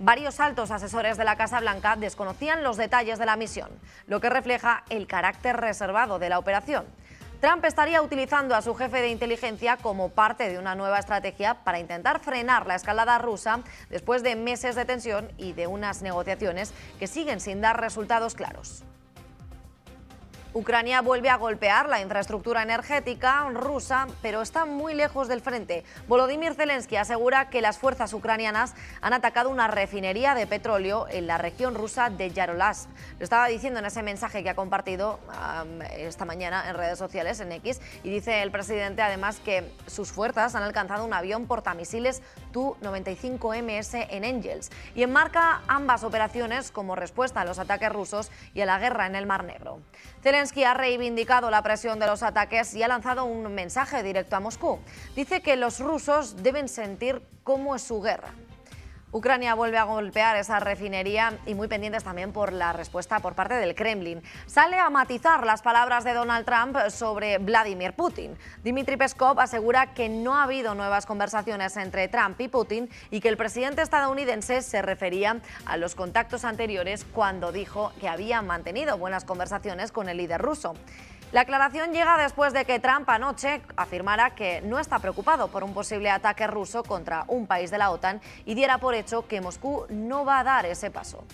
Varios altos asesores de la Casa Blanca desconocían los detalles de la misión, lo que refleja el carácter reservado de la operación. Trump estaría utilizando a su jefe de inteligencia como parte de una nueva estrategia para intentar frenar la escalada rusa después de meses de tensión y de unas negociaciones que siguen sin dar resultados claros. Ucrania vuelve a golpear la infraestructura energética rusa, pero está muy lejos del frente. Volodymyr Zelensky asegura que las fuerzas ucranianas han atacado una refinería de petróleo en la región rusa de Yaroslavl. Lo estaba diciendo en ese mensaje que ha compartido esta mañana en redes sociales, en X, y dice el presidente además que sus fuerzas han alcanzado un avión portamisiles Tu-95MS en Engels y enmarca ambas operaciones como respuesta a los ataques rusos y a la guerra en el Mar Negro. Zelensky ha reivindicado la presión de los ataques y ha lanzado un mensaje directo a Moscú. Dice que los rusos deben sentir cómo es su guerra. Ucrania vuelve a golpear esa refinería y muy pendientes también por la respuesta por parte del Kremlin. Sale a matizar las palabras de Donald Trump sobre Vladimir Putin. Dmitry Peskov asegura que no ha habido nuevas conversaciones entre Trump y Putin y que el presidente estadounidense se refería a los contactos anteriores cuando dijo que había mantenido buenas conversaciones con el líder ruso. La aclaración llega después de que Trump anoche afirmara que no está preocupado por un posible ataque ruso contra un país de la OTAN y diera por hecho que Moscú no va a dar ese paso.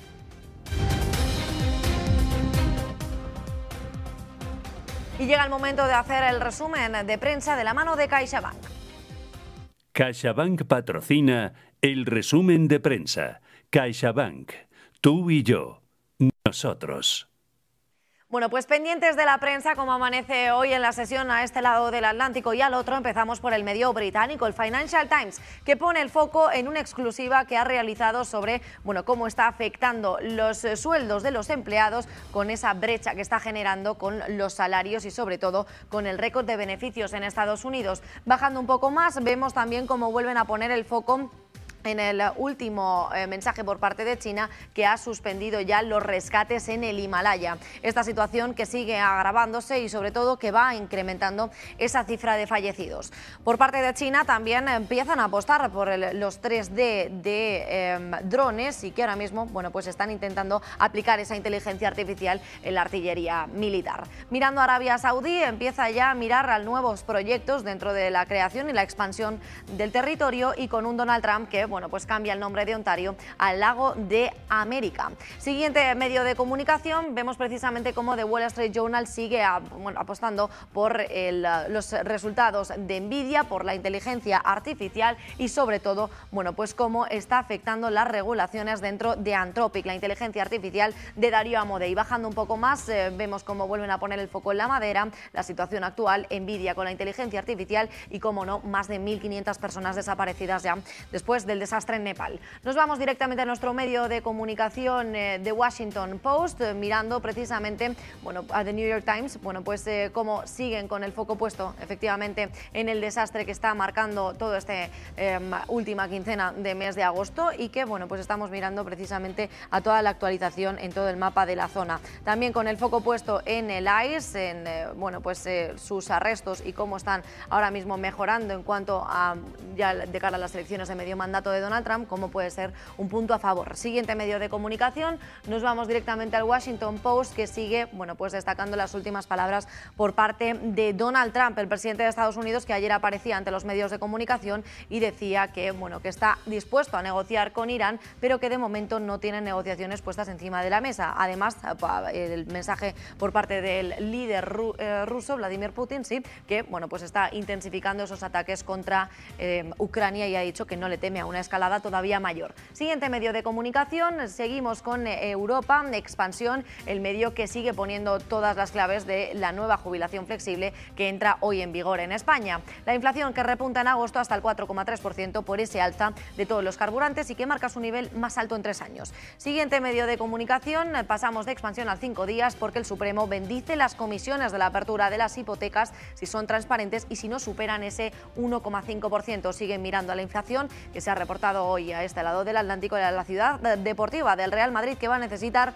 Y llega el momento de hacer el resumen de prensa de la mano de CaixaBank. CaixaBank patrocina el resumen de prensa. CaixaBank, tú y yo, nosotros. Bueno, pues pendientes de la prensa, como amanece hoy en la sesión a este lado del Atlántico y al otro, empezamos por el medio británico, el Financial Times, que pone el foco en una exclusiva que ha realizado sobre cómo está afectando los sueldos de los empleados con esa brecha que está generando con los salarios y sobre todo con el récord de beneficios en Estados Unidos. Bajando un poco más, vemos también cómo vuelven a poner el foco en el último mensaje por parte de China, que ha suspendido ya los rescates en el Himalaya. Esta situación que sigue agravándose y sobre todo que va incrementando esa cifra de fallecidos. Por parte de China también empiezan a apostar por los 3D de drones y que ahora mismo pues están intentando aplicar esa inteligencia artificial en la artillería militar. Mirando a Arabia Saudí, empieza ya a mirar a nuevos proyectos dentro de la creación y la expansión del territorio y con un Donald Trump que pues cambia el nombre de Ontario al Lago de América. Siguiente medio de comunicación, vemos precisamente cómo The Wall Street Journal sigue apostando por los resultados de Nvidia, por la inteligencia artificial y sobre todo, pues cómo está afectando las regulaciones dentro de Anthropic, la inteligencia artificial de Darío Amodei. Bajando un poco más, vemos cómo vuelven a poner el foco en la madera, la situación actual, Nvidia con la inteligencia artificial y, como no, más de 1.500 personas desaparecidas ya después del desastre en Nepal. Nos vamos directamente a nuestro medio de comunicación The Washington Post, mirando precisamente a The New York Times, pues cómo siguen con el foco puesto efectivamente en el desastre que está marcando todo última quincena de mes de agosto y que pues estamos mirando precisamente a toda la actualización en todo el mapa de la zona. También con el foco puesto en el ICE, en sus arrestos y cómo están ahora mismo mejorando en cuanto a ya de cara a las elecciones de medio mandato de Donald Trump, como puede ser un punto a favor. Siguiente medio de comunicación, nos vamos directamente al Washington Post, que sigue pues destacando las últimas palabras por parte de Donald Trump, el presidente de Estados Unidos, que ayer aparecía ante los medios de comunicación y decía que que está dispuesto a negociar con Irán, pero que de momento no tiene negociaciones puestas encima de la mesa. Además, el mensaje por parte del líder ruso, Vladimir Putin, sí, que pues está intensificando esos ataques contra Ucrania y ha dicho que no le teme a una escalada todavía mayor. Siguiente medio de comunicación, seguimos con Europa, expansión, el medio que sigue poniendo todas las claves de la nueva jubilación flexible que entra hoy en vigor en España. La inflación que repunta en agosto hasta el 4,3% por ese alza de todos los carburantes y que marca su nivel más alto en 3 años. Siguiente medio de comunicación, pasamos de expansión al 5 días porque el Supremo bendice las comisiones de la apertura de las hipotecas si son transparentes y si no superan ese 1,5%. Siguen mirando a la inflación que se ha reportado hoy a este lado del Atlántico, de la ciudad deportiva del Real Madrid, que va a necesitar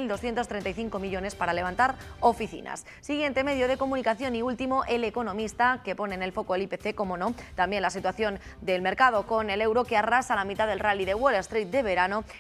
1.235 millones para levantar oficinas. Siguiente medio de comunicación y último, El Economista, que pone en el foco el IPC, como no, también la situación del mercado con el euro que arrasa la mitad del rally de Wall Street de verano